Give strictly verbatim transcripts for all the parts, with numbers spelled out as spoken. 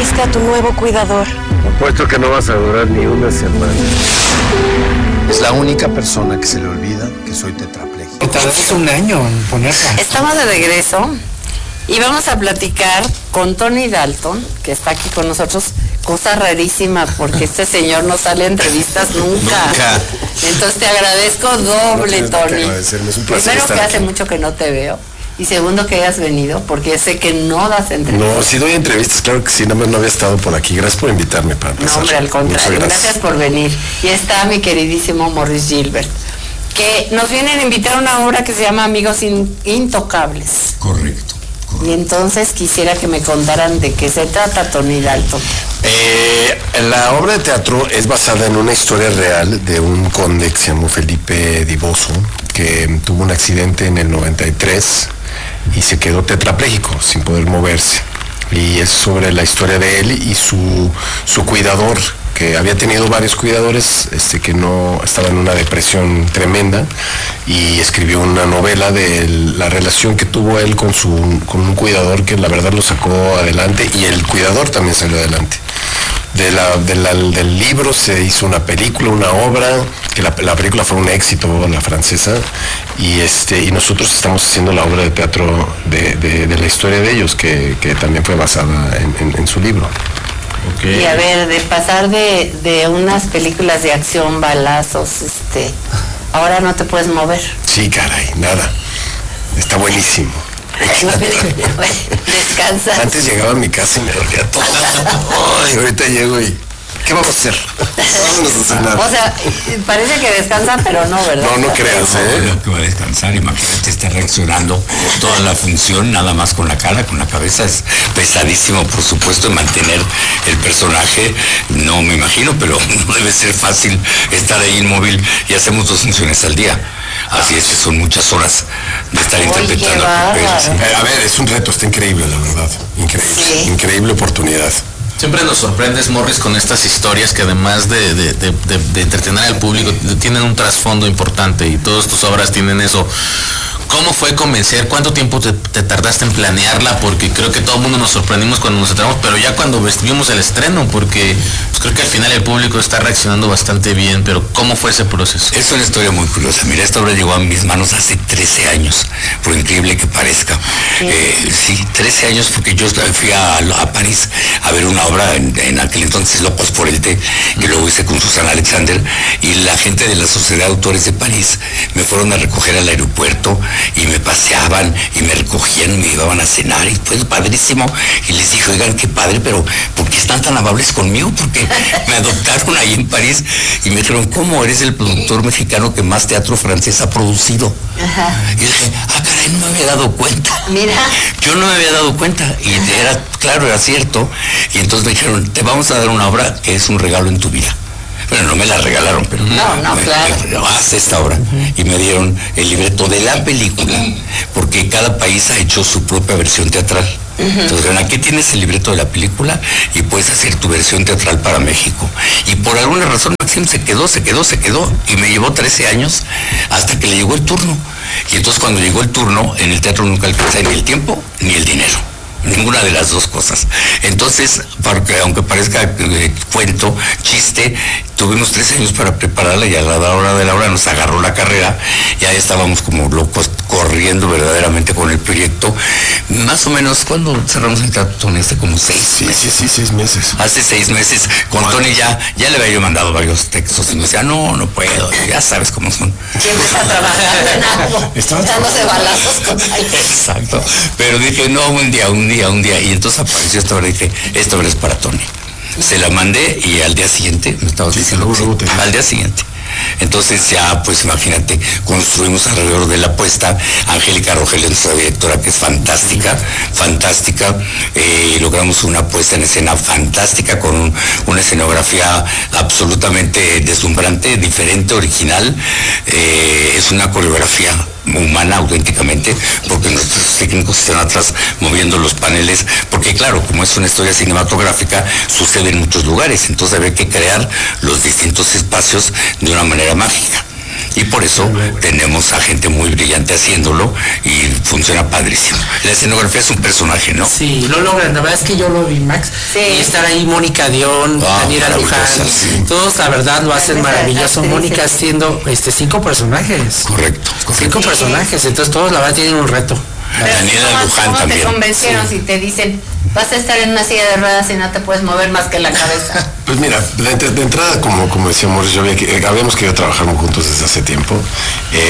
trajiste a tu nuevo cuidador? Apuesto que no vas a durar ni una semana. Es la única persona que se le olvida que soy tetrapléjico. Te tardaste un año en ponerla. Estamos de regreso y vamos a platicar con Tony Dalton, que está aquí con nosotros. Cosa rarísima, porque este señor no sale a entrevistas nunca. Nunca. Entonces te agradezco doble, No Tony. Es un placer Primero estar que hace aquí. mucho que no te veo. Y segundo que hayas venido, porque sé que no das entrevistas. No, sí doy entrevistas, claro que sí, nada más no había estado por aquí. Gracias por invitarme para empezar. No, hombre, al contrario. Muchas Gracias. gracias. por venir. Y está mi queridísimo Maurice Gilbert, que nos vienen a invitar a una obra que se llama Amigos In- Intocables. Correcto. Y entonces quisiera que me contaran de qué se trata, Tony Dalton. Eh, la obra de teatro es basada en una historia real de un conde que se llamó Felipe Di Bosso, que tuvo un accidente en el noventa y tres y se quedó tetrapléjico, sin poder moverse. Y es sobre la historia de él y su, su cuidador, que había tenido varios cuidadores, este, que no estaba en una depresión tremenda, y escribió una novela de la relación que tuvo él con su con un cuidador que la verdad lo sacó adelante, y el cuidador también salió adelante. De la, de la, del libro se hizo una película, una obra, que la, la película fue un éxito, la francesa, y este y nosotros estamos haciendo la obra de teatro de, de, de la historia de ellos, que, que también fue basada en, en, en su libro. Y a ver, de pasar de, de unas películas de acción, balazos, este, ahora no te puedes mover. Sí, caray, nada. Está buenísimo. Descansa. Antes llegaba a mi casa y me dolía todo. Ay, ahorita llego y... ¿Qué vamos a hacer? Vámonos a cenar. O sea, parece que descansa, pero no, ¿verdad? No, no creas, ¿eh? Lo que va a descansar, imagínate, está reaccionando toda la función, nada más con la cara, con la cabeza. Es pesadísimo, por supuesto, mantener el personaje. No me imagino, pero no debe ser fácil estar ahí inmóvil, y hacemos dos funciones al día. Así es que son muchas horas de estar Oye, interpretando qué el papel. bárbaro. Sí. Eh, a ver, es un reto, está increíble, la verdad. Increíble. Sí. Increíble oportunidad. Siempre nos sorprendes, Morris, con estas historias que además de, de, de, de, de entretener al público, tienen un trasfondo importante, y todas tus obras tienen eso. ¿Cómo fue convencer? ¿Cuánto tiempo te, te tardaste en planearla? Porque creo que todo el mundo nos sorprendimos cuando nos entramos, pero ya cuando vimos el estreno, porque pues, creo que al final el público está reaccionando bastante bien, pero ¿cómo fue ese proceso? Es una historia muy curiosa. Mira, esta obra llegó a mis manos hace trece años, por increíble que parezca. Sí, eh, sí trece años, porque yo fui a, a París a ver una obra, en, en aquel entonces Locos por el Té, que luego hice con Susana Alexander, y la gente de la Sociedad de Autores de París me fueron a recoger al aeropuerto, y me paseaban, y me recogían, y me llevaban a cenar, y fue padrísimo. Y les dije, oigan, qué padre, pero ¿por qué están tan amables conmigo? Porque me adoptaron ahí en París, y me dijeron, ¿cómo eres el productor mexicano que más teatro francés ha producido? Ajá. Y dije, ah, caray, no me había dado cuenta. Mira. Yo no me había dado cuenta, y era, claro, era cierto. Y entonces me dijeron, te vamos a dar una obra que es un regalo en tu vida. Bueno, no me la regalaron, pero No, no, me, claro. me, haz esta obra. Y me dieron el libreto de la película, porque cada país ha hecho su propia versión teatral. Entonces, bueno, aquí tienes el libreto de la película y puedes hacer tu versión teatral para México. Y por alguna razón Maxim se quedó, se quedó, se quedó, y me llevó trece años hasta que le llegó el turno. Y entonces cuando llegó el turno, en el teatro nunca alcancé ni el tiempo ni el dinero. Ninguna de las dos cosas. Entonces, porque aunque parezca eh, cuento, chiste, tuvimos tres años para prepararla, y a la hora de la hora nos agarró la carrera. Ya estábamos como locos corriendo verdaderamente con el proyecto. Más o menos, ¿cuándo cerramos el teatro, Tony? Hace como seis Sí, meses. sí, sí, seis meses. Hace seis meses con Tony ya, ya le había yo mandado varios textos, y me decía, no, no puedo, ya sabes cómo son. Siempre está trabajando en algo, Estaba dándose balazos con alguien. Exacto. Pero dije, no, un día, un día, un día. Y entonces apareció esta obra y dije, esta obra es para Tony. Se la mandé, y al día siguiente, me estabas Sí, diciendo, luego, luego te- al día siguiente. Entonces ya, pues imagínate, construimos alrededor de la puesta. Angélica Rogelio, nuestra directora, que es fantástica, fantástica. Eh, logramos una puesta en escena fantástica, con un, una escenografía absolutamente deslumbrante, diferente, original. Eh, es una coreografía humana auténticamente, porque nuestros técnicos están atrás moviendo los paneles, porque claro, como es una historia cinematográfica, sucede en muchos lugares, entonces había que crear los distintos espacios de una manera mágica. Y por eso tenemos a gente muy brillante haciéndolo y funciona padrísimo. La escenografía es un personaje, ¿no? Sí, lo logran. La verdad es que yo lo vi, Max. Sí. Y estar ahí Mónica Dion, Ah, Daniela Luján, sí. todos la verdad lo hacen Esa maravilloso. actriz, Mónica sí. haciendo este cinco personajes. Correcto, Cinco correcto. personajes, entonces todos la verdad tienen un reto. Pero Daniela ¿cómo- Luján ¿cómo también. te convencieron si te dicen, vas a estar en una silla de ruedas y no te puedes mover más que la cabeza? Pues mira, de, de entrada, como, como decía Morris, yo había, que- eh, habíamos querido trabajar juntos desde hace tiempo. Eh,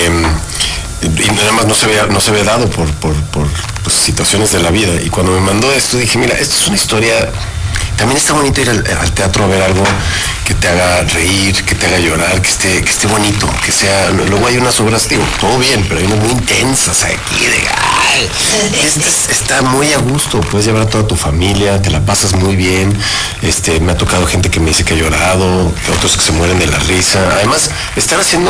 me, y nada más no se había, no se había dado por, por, por pues, situaciones de la vida. Y cuando me mandó esto, dije, mira, esto es una historia. También está bonito ir al, al teatro a ver algo que te haga reír, que te haga llorar, que esté, que esté bonito, que sea. Luego hay unas obras, digo, todo bien, pero hay unas muy intensas aquí de ay, este es- está muy a gusto, puedes llevar a toda tu familia, te la pasas muy bien. Este, me ha tocado gente que me dice que ha llorado, otros que se mueren de la risa. Además, estar haciendo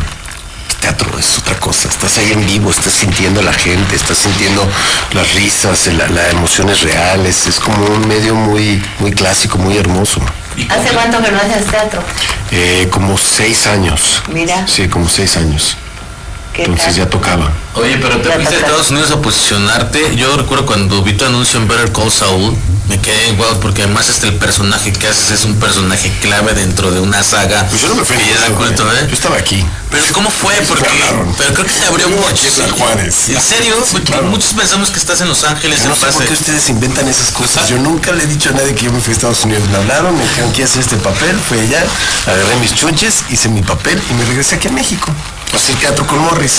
teatro es otra cosa, estás ahí en vivo, estás sintiendo a la gente, estás sintiendo las risas, la- las emociones reales, es como un medio muy, muy clásico, muy hermoso. ¿Hace cuánto que no haces teatro? Eh, como seis años. Mira. Sí, como seis años. ¿Qué Entonces tal? ya tocaba. Oye, pero te Ya fuiste a toca. Estados Unidos a posicionarte. Yo recuerdo cuando vi tu anuncio en Better Call Saul, me quedé igual porque además este el personaje que haces es un personaje clave dentro de una saga. Pues yo no me fui a que ya da ningún culto, lado, ¿eh? Yo estaba aquí. Pero ¿cómo fue? Porque hablaron. pero creo que se abrió Yo mucho. aquí en San Juárez. ¿En serio? Porque claro. muchos pensamos que estás en Los Ángeles Yo en no sé por pase. qué ustedes inventan esas cosas. Yo nunca le he dicho a nadie que yo me fui a Estados Unidos. Me hablaron, me dijeron que hacer este papel, fui allá, agarré mis chunches, hice mi papel y me regresé aquí a México. A hacer teatro con Morris.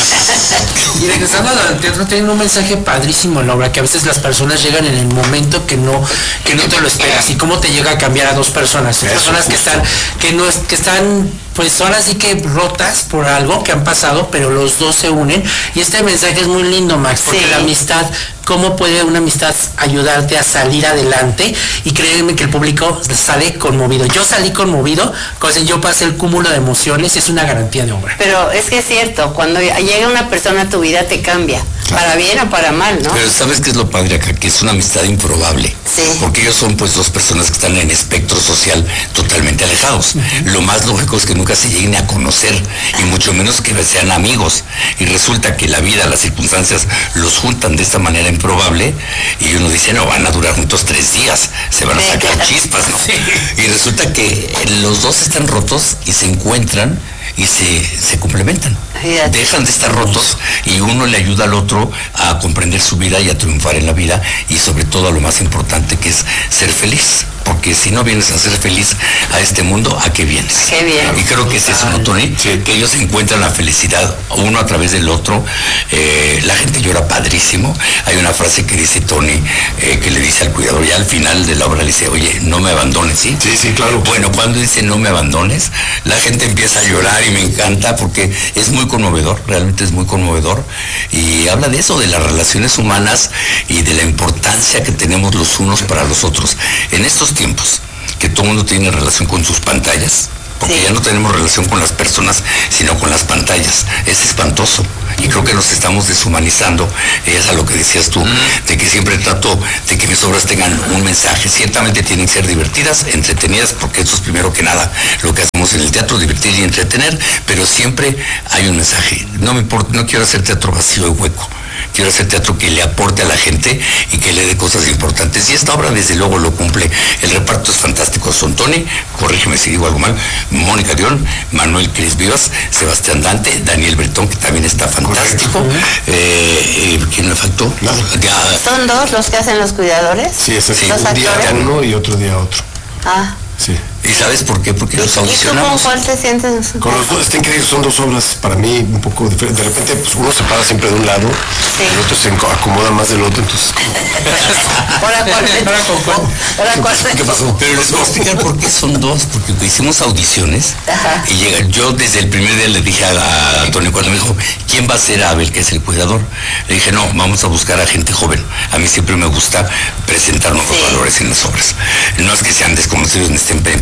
Y regresando al teatro, tienen un mensaje padrísimo en la obra, que a veces las personas llegan en el momento que no, que no te lo esperas. Y cómo te llega a cambiar a dos personas. Dos Eso, personas que justo. están, que no es, que están, pues ahora sí que rotas por algo que han pasado, pero los dos se unen. Y este mensaje es muy lindo, Max, porque Sí. la amistad, cómo puede una amistad ayudarte a salir adelante. Y créeme que el público sale conmovido. Yo salí conmovido, cosa, yo pasé el cúmulo de emociones, es una garantía de obra. Pero es que es cierto, cuando llega una persona a tu vida te cambia, para bien o para mal, ¿no? Pero ¿sabes qué es lo padre acá? Que es una amistad improbable. Sí. Porque ellos son pues dos personas que están en espectro social totalmente alejados. Lo más lógico es que nunca se lleguen a conocer y mucho menos que sean amigos. Y resulta que la vida, las circunstancias los juntan de esta manera improbable y uno dice, no, van a durar juntos tres días, se van a Sí, sacar claro. chispas, ¿no? Y resulta que los dos están rotos y se encuentran y se, se complementan. Fíjate. Dejan de estar rotos y uno le ayuda al otro a comprender su vida y a triunfar en la vida y sobre todo a lo más importante que es ser feliz. Porque si no vienes a ser feliz a este mundo, ¿a qué vienes? Qué bien. Y creo que es eso, ¿no, Tony? Que ellos encuentran la felicidad uno a través del otro. Eh, la gente llora padrísimo. Hay una frase que dice Tony, eh, que le dice al cuidador, ya al final de la obra le dice, oye, no me abandones, ¿sí? Sí, sí, claro. Bueno, cuando dice no me abandones, la gente empieza a llorar y me encanta porque es muy conmovedor, realmente es muy conmovedor. Y habla de eso, de las relaciones humanas y de la importancia que tenemos los unos para los otros. En estos tiempos, que todo el mundo tiene relación con sus pantallas, porque Sí. ya no tenemos relación con las personas, sino con las pantallas. Es espantoso. Y creo que nos estamos deshumanizando. Es a lo que decías tú, de que siempre trato de que mis obras tengan un mensaje. Ciertamente tienen que ser divertidas, entretenidas, porque eso es primero que nada lo que hacemos en el teatro, divertir y entretener, pero siempre hay un mensaje. No me importa, no quiero hacer teatro vacío y hueco. Quiero hacer teatro que le aporte a la gente y que le dé cosas importantes. Y esta obra desde luego lo cumple. El reparto es fantástico. Son Tony, corrígeme si digo algo mal, Mónica Dion, Manuel Cris Vivas, Sebastián Dante, Daniel Bretón, que también está fantástico. Eh, eh, ¿Quién me faltó? Nada. Ya, ¿Son dos los que hacen los cuidadores? Sí, es así. Sí, Un día actores. uno y otro día otro. Ah. Sí. ¿y sabes por qué? Porque ¿Y, los y tú con audicionamos. cuál te sientes? Con los dos, está increíble, son dos obras para mí un poco diferentes. De repente, pues uno se para siempre de un lado, Sí. el otro se enco- acomoda más del otro, entonces. Ahora cuál te Ahora con cuál. Ahora cuál te ¿Qué pasó? Pero les voy a explicar por qué son dos, porque hicimos audiciones Ajá. y llega, yo desde el primer día le dije a, a Antonio cuando me dijo, ¿quién va a ser Abel, que es el cuidador? Le dije, no, vamos a buscar a gente joven. A mí siempre me gusta presentar nuevos Sí. valores en las obras. No es que sean desconocidos ni estén empezando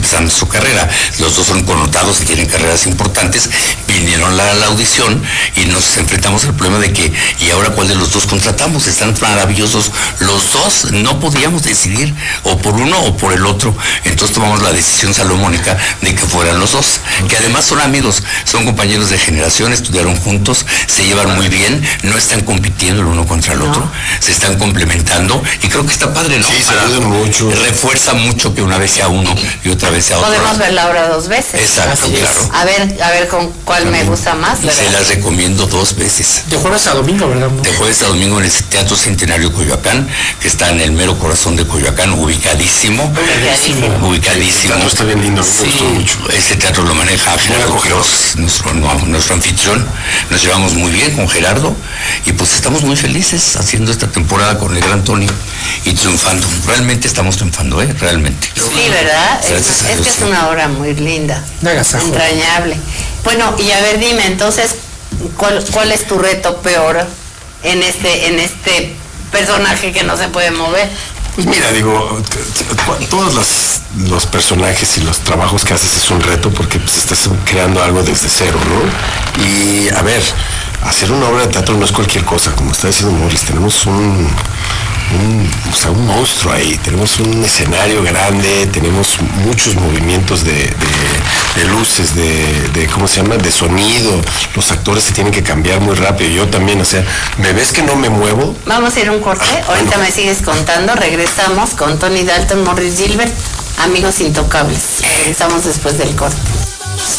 empezando su carrera. Los dos son connotados y tienen carreras importantes, vinieron a la audición y nos enfrentamos al problema de que, ¿y ahora cuál de los dos contratamos? Están maravillosos los dos, no podíamos decidir o por uno o por el otro. Entonces tomamos la decisión salomónica de que fueran los dos, que además son amigos, son compañeros de generación, estudiaron juntos, se llevan muy bien, no están compitiendo el uno contra el otro, se están complementando y creo que está padre, ¿no? Sí, se ayudan mucho. Refuerza mucho que una vez sea uno y otra vez sea otro. Podemos ver la obra dos veces. Exacto, claro. A ver, a ver con cuál me gusta más, ¿verdad? Se las recomiendo dos veces. De jueves a domingo, ¿verdad? De jueves a domingo en el Teatro Centenario Coyoacán, que está en el mero corazón de Coyoacán, ubicadísimo. Ubicadísimo. Ubicadísimo. El teatro está bien lindo, me Sí, gustó mucho. ese teatro lo maneja Gerardo Quiroz, nuestro, no, nuestro anfitrión. Nos llevamos muy bien con Gerardo y pues estamos muy felices haciendo esta temporada con el gran Tony y triunfando. Realmente estamos triunfando, ¿eh? Realmente. Sí, ¿verdad? Es, Gracias a es Dios, que es sí. una obra muy linda. Un agasajo. Entrañable. Bueno, y a ver, dime, entonces, ¿cuál, cuál es tu reto peor en este, en este personaje que no se puede mover? Pues mira, digo, t- t- todos los, los personajes y los trabajos que haces es un reto porque pues estás creando algo desde cero, ¿no? Y a ver, hacer una obra de teatro no es cualquier cosa, como está diciendo Morris, tenemos un, un, o sea, un monstruo ahí, tenemos un escenario grande, tenemos muchos movimientos de, de, de luces, de, de, ¿cómo se llama?, de sonido, los actores se tienen que cambiar muy rápido, yo también, o sea, ¿me ves que no me muevo? Vamos a ir a un corte, Ah, ahorita bueno. me sigues contando, regresamos con Tony Dalton, Morris Gilbert, amigos intocables. Regresamos después del corte.